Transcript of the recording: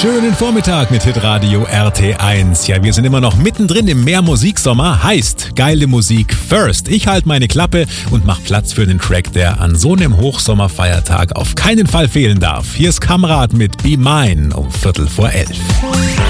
Schönen Vormittag mit Hitradio RT1. Ja, wir sind immer noch mittendrin im Mehrmusiksommer. Heißt, geile Musik first. Ich halte meine Klappe und mach Platz für einen Track, der an so einem Hochsommerfeiertag auf keinen Fall fehlen darf. Hier ist Kamrat mit Be Mine um 11:45.